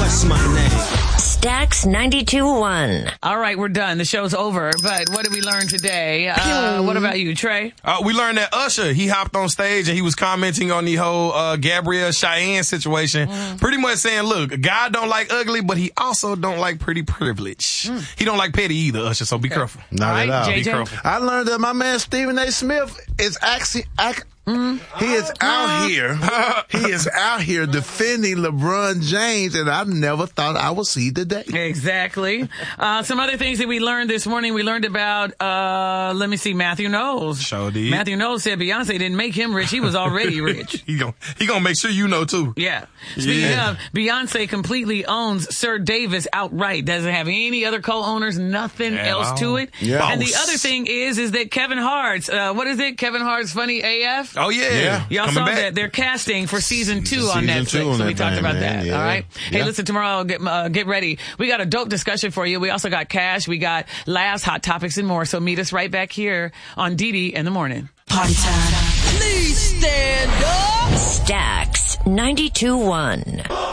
What's my name? Stax 92.1. All right, we're done. The show's over. But what did we learn today? What about you, Trey? We learned that Usher, he hopped on stage and he was commenting on the whole Gabrielle Cheyenne situation. Pretty much saying, look, God don't like ugly, but he also don't like pretty privilege. He don't like petty either, Usher, so be careful. Not at all. JJ? Be careful. I learned that my man Stephen A. Smith is actually... He is out here. He is out here defending LeBron James, and I never thought I would see the day. Exactly. Some other things that we learned this morning. We learned about, Matthew Knowles. Sure did. Matthew Knowles said Beyonce didn't make him rich. He was already rich. He gonna make sure you know, too. Yeah. Speaking of, Beyonce completely owns Sir Davis outright. Doesn't have any other co-owners, nothing else to it. Yeah. And the other thing is that Kevin Hart's, Kevin Hart's Funny AF? Oh, yeah. Y'all Coming saw back. that. They're casting for season 2 on Season Netflix. 2 on So we that talked thing, about man. that. Yeah. All right. Hey, Yeah. listen, tomorrow, get ready. We got adult discussion for you. We also got cash. We got laughs, hot topics, and more. So meet us right back here on Dee in the morning. Party time. Please stand up. Stax 92.1.